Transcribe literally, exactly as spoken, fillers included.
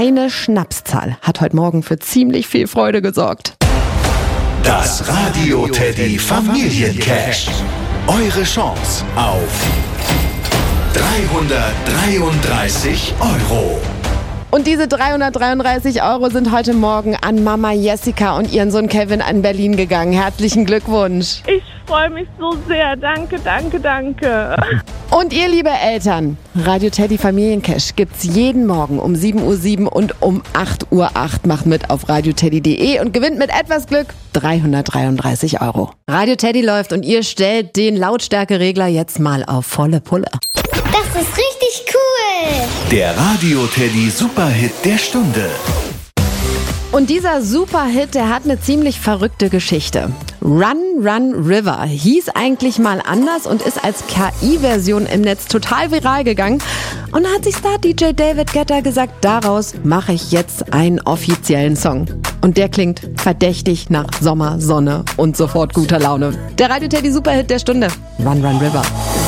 Eine Schnapszahl hat heute Morgen für ziemlich viel Freude gesorgt. Das Radio Teddy Familiencash. Eure Chance auf dreihundertdreiunddreißig Euro. Und diese dreihundertdreiunddreißig Euro sind heute Morgen an Mama Jessica und ihren Sohn Kevin an Berlin gegangen. Herzlichen Glückwunsch. Ich freue mich so sehr. Danke, danke, danke. Und ihr, liebe Eltern, Radio Teddy Familiencash gibt's jeden Morgen um sieben Uhr sieben und um acht Uhr acht. Macht mit auf radioteddy punkt de und gewinnt mit etwas Glück dreihundertdreiunddreißig Euro. Radio Teddy läuft und ihr stellt den Lautstärkeregler jetzt mal auf volle Pulle. Das ist richtig cool. Der Radio Teddy Superhit der Stunde. Und dieser Superhit, der hat eine ziemlich verrückte Geschichte. Run, Run, River hieß eigentlich mal anders und ist als K I-Version im Netz total viral gegangen. Und da hat sich Star-D J David Guetta gesagt, daraus mache ich jetzt einen offiziellen Song. Und der klingt verdächtig nach Sommer, Sonne und sofort guter Laune. Der Radio Teddy Superhit der Stunde. Run, Run, River.